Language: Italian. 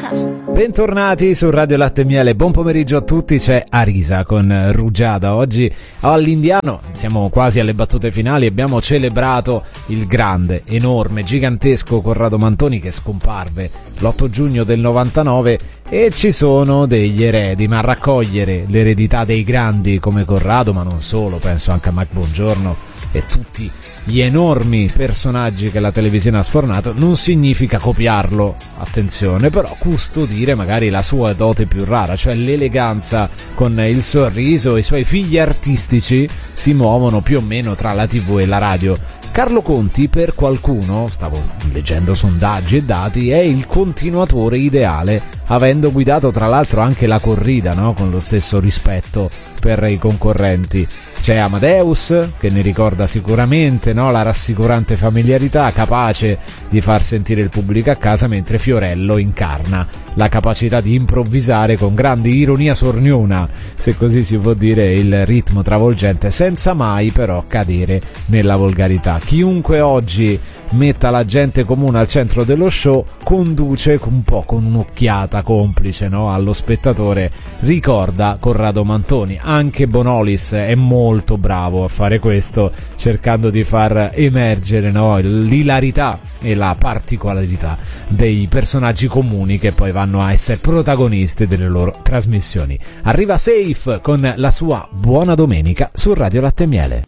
Bentornati su Radio Latte e Miele, buon pomeriggio a tutti, c'è Arisa con Rugiada. Oggi all'Indiano, siamo quasi alle battute finali, abbiamo celebrato il grande, enorme, gigantesco Corrado Mantoni che scomparve l'8 giugno del 99 e ci sono degli eredi, ma raccogliere l'eredità dei grandi come Corrado, ma non solo, penso anche a Mike Bongiorno e tutti gli enormi personaggi che la televisione ha sfornato, non significa copiarlo, attenzione, però custodire magari la sua dote più rara, cioè l'eleganza con il sorriso. I suoi figli artistici si muovono più o meno tra la TV e la radio. Carlo Conti, per qualcuno, stavo leggendo sondaggi e dati, è il continuatore ideale, avendo guidato tra l'altro anche la corrida, no? Con lo stesso rispetto per i concorrenti. C'è Amadeus, che ne ricorda sicuramente, no? La rassicurante familiarità, capace di far sentire il pubblico a casa, mentre Fiorello incarna la capacità di improvvisare con grande ironia sorniona, se così si può dire, il ritmo travolgente, senza mai però cadere nella volgarità. Chiunque oggi metta la gente comune al centro dello show conduce un po' con un'occhiata complice, no? Allo spettatore, ricorda Corrado Mantoni. Anche Bonolis è molto bravo a fare questo, cercando di far emergere, no? L'ilarità e la particolarità dei personaggi comuni che poi vanno a essere protagonisti delle loro trasmissioni. Arriva Safe con la sua Buona Domenica su Radio Latte e Miele.